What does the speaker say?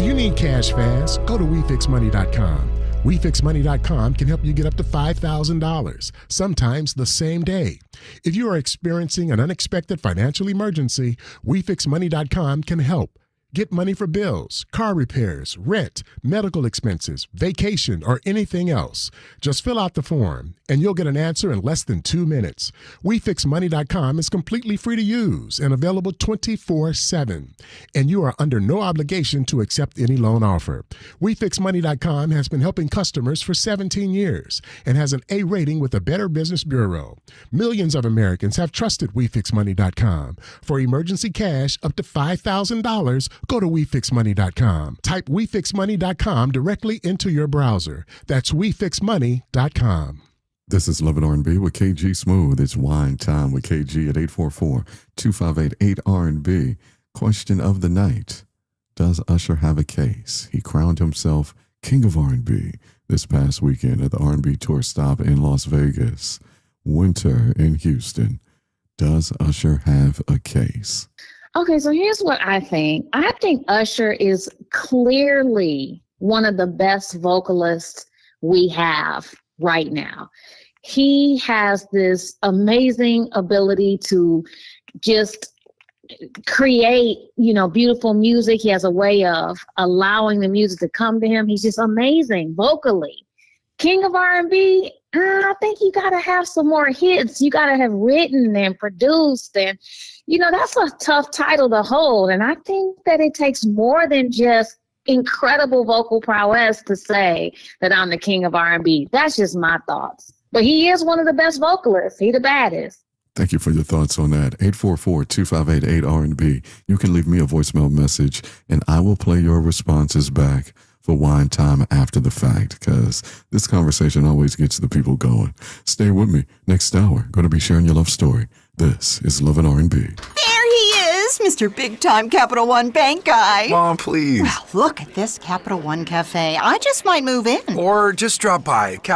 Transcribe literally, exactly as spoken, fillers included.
you need cash fast, go to we fix money dot com. we fix money dot com can help you get up to five thousand dollars, sometimes the same day. If you are experiencing an unexpected financial emergency, we fix money dot com can help. Get money for bills, car repairs, rent, medical expenses, vacation, or anything else. Just fill out the form, and you'll get an answer in less than two minutes. we fix money dot com is completely free to use and available twenty-four seven. And you are under no obligation to accept any loan offer. we fix money dot com has been helping customers for seventeen years and has an A rating with the Better Business Bureau. Millions of Americans have trusted we fix money dot com. For emergency cash up to five thousand dollars, go to we fix money dot com. Type we fix money dot com directly into your browser. That's we fix money dot com. This is Love and R and B with K G Smooth. It's Wine Time with K G at eight four four, two five eight, eight R and B. Question of the night. Does Usher have a case? He crowned himself King of R and B this past weekend at the R and B tour stop in Las Vegas. Winter in Houston. Does Usher have a case? Okay, so here's what I think. I think Usher is clearly one of the best vocalists we have right now. He has this amazing ability to just create, you know, beautiful music. He has a way of allowing the music to come to him. He's just amazing vocally. King of R and B, uh, I think you got to have some more hits. You got to have written and produced, and, you know, that's a tough title to hold. And I think that it takes more than just incredible vocal prowess to say that I'm the king of R and B. That's just my thoughts. But he is one of the best vocalists. He the baddest. Thank you for your thoughts on that. eight four four, two five eight, eight R and B. You can leave me a voicemail message, and I will play your responses back for Wine Time after the fact, because this conversation always gets the people going. Stay with me. Next hour, going to be sharing your love story. This is Love and R and B. There he is, Mister Big Time Capital One Bank guy. Mom, please. Well, look at this Capital One Cafe. I just might move in. Or just drop by.